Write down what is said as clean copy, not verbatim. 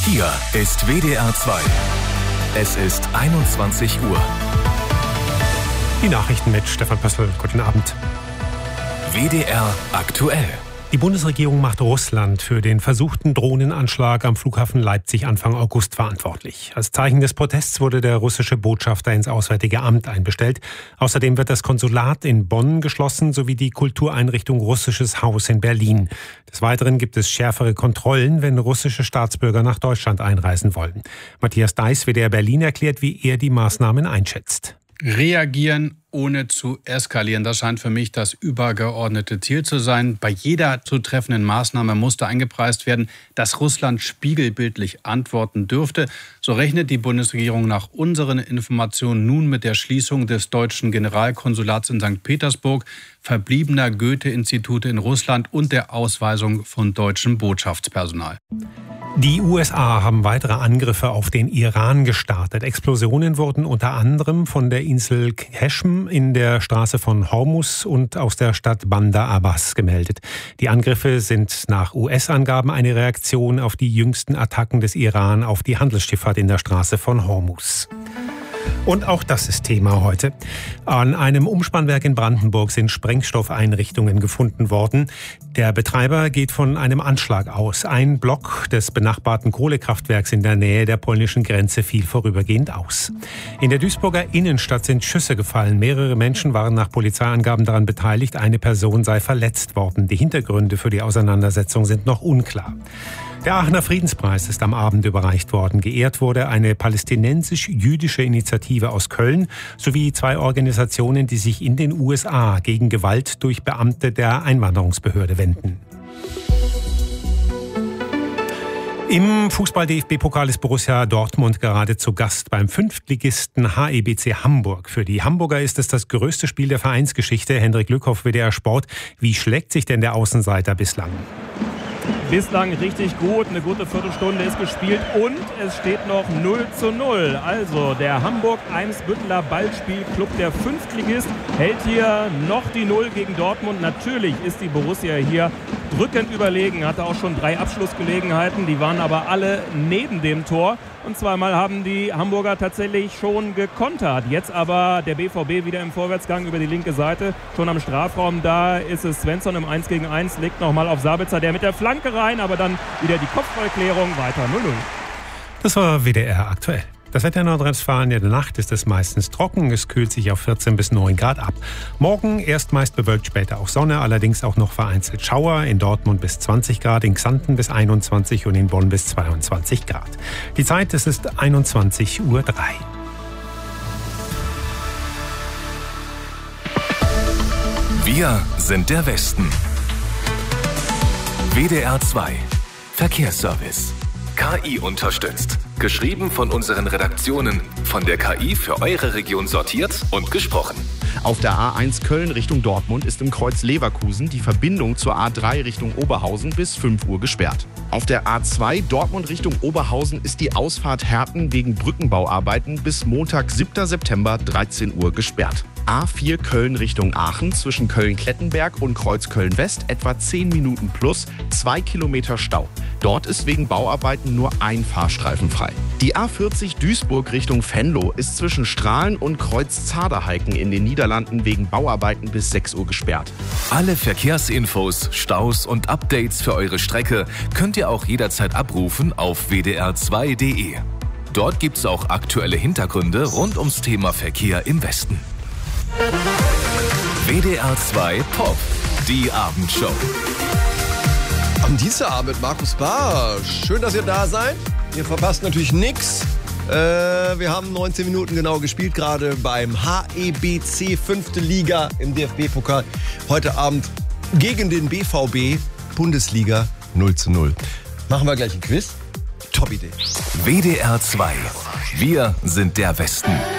Hier ist WDR 2. Es ist 21 Uhr. Die Nachrichten mit Stefan Pössl. Guten Abend. WDR aktuell. Die Bundesregierung macht Russland für den versuchten Drohnenanschlag am Flughafen Leipzig Anfang August verantwortlich. Als Zeichen des Protests wurde der russische Botschafter ins Auswärtige Amt einbestellt. Außerdem wird das Konsulat in Bonn geschlossen sowie die Kultureinrichtung Russisches Haus in Berlin. Des Weiteren gibt es schärfere Kontrollen, wenn russische Staatsbürger nach Deutschland einreisen wollen. Matthias Deiß, WDR Berlin, erklärt, wie er die Maßnahmen einschätzt. Reagieren ohne zu eskalieren, das scheint für mich das übergeordnete Ziel zu sein. Bei jeder zu treffenden Maßnahme musste eingepreist werden, dass Russland spiegelbildlich antworten dürfte. So rechnet die Bundesregierung nach unseren Informationen nun mit der Schließung des deutschen Generalkonsulats in St. Petersburg, verbliebener Goethe-Institute in Russland und der Ausweisung von deutschem Botschaftspersonal. Die USA haben weitere Angriffe auf den Iran gestartet. Explosionen wurden unter anderem von der Insel Qeshm in der Straße von Hormuz und aus der Stadt Bandar Abbas gemeldet. Die Angriffe sind nach US-Angaben eine Reaktion auf die jüngsten Attacken des Iran auf die Handelsschifffahrt in der Straße von Hormuz. Und auch das ist Thema heute. An einem Umspannwerk in Brandenburg sind Sprengstoffeinrichtungen gefunden worden. Der Betreiber geht von einem Anschlag aus. Ein Block des benachbarten Kohlekraftwerks in der Nähe der polnischen Grenze fiel vorübergehend aus. In der Duisburger Innenstadt sind Schüsse gefallen. Mehrere Menschen waren nach Polizeiangaben daran beteiligt. Eine Person sei verletzt worden. Die Hintergründe für die Auseinandersetzung sind noch unklar. Der Aachener Friedenspreis ist am Abend überreicht worden. Geehrt wurde eine palästinensisch-jüdische Initiative aus Köln sowie 2 Organisationen, die sich in den USA gegen Gewalt durch Beamte der Einwanderungsbehörde wenden. Im Fußball-DFB-Pokal ist Borussia Dortmund gerade zu Gast beim Fünftligisten HEBC Hamburg. Für die Hamburger ist es das größte Spiel der Vereinsgeschichte. Hendrik Lückhoff, WDR Sport. Wie schlägt sich denn der Außenseiter bislang? Bislang richtig gut, eine gute Viertelstunde ist gespielt und es steht noch 0:0. Also der Hamburg-Eimsbütteler Ballspielclub, der Fünftligist, hält hier noch die 0 gegen Dortmund. Natürlich ist die Borussia hier drückend überlegen, hatte auch schon 3 Abschlussgelegenheiten, die waren aber alle neben dem Tor. Und zweimal haben die Hamburger tatsächlich schon gekontert. Jetzt aber der BVB wieder im Vorwärtsgang über die linke Seite. Schon am Strafraum, da ist es Svensson im 1-gegen-1, legt nochmal auf Sabitzer, der mit der Flanke rein, aber dann wieder die Kopfballklärung, weiter 0:0. Das war WDR aktuell. Das Wetter in Nordrhein-Westfalen: in der Nacht ist es meistens trocken. Es kühlt sich auf 14 bis 9 Grad ab. Morgen erst meist bewölkt, später auch Sonne, allerdings auch noch vereinzelt Schauer. In Dortmund bis 20 Grad, in Xanten bis 21 und in Bonn bis 22 Grad. Die Zeit, es ist 21:03 Uhr. Wir sind der Westen. WDR 2 Verkehrsservice. KI unterstützt. Geschrieben von unseren Redaktionen. Von der KI für eure Region sortiert und gesprochen. Auf der A1 Köln Richtung Dortmund ist im Kreuz Leverkusen die Verbindung zur A3 Richtung Oberhausen bis 5 Uhr gesperrt. Auf der A2 Dortmund Richtung Oberhausen ist die Ausfahrt Herten wegen Brückenbauarbeiten bis Montag, 7. September, 13 Uhr gesperrt. A4 Köln Richtung Aachen zwischen Köln-Klettenberg und Kreuz Köln-West etwa 10 Minuten plus 2 Kilometer Stau. Dort ist wegen Bauarbeiten nur ein Fahrstreifen frei. Die A40 Duisburg Richtung Venlo ist zwischen Strahlen und Kreuz Zaderheiken in den Niederlanden wegen Bauarbeiten bis 6 Uhr gesperrt. Alle Verkehrsinfos, Staus und Updates für eure Strecke könnt ihr auch jederzeit abrufen auf wdr2.de. Dort gibt's auch aktuelle Hintergründe rund ums Thema Verkehr im Westen. WDR 2 Pop, die Abendshow. Am Dienstagabend mit Markus Bahr. Schön, dass ihr da seid. Ihr verpasst natürlich nichts. Wir haben 19 Minuten genau gespielt, gerade beim HEBC 5. Liga im DFB-Pokal. Heute Abend gegen den BVB, Bundesliga 0:0. Machen wir gleich ein Quiz? Top Idee. WDR 2. Wir sind der Westen.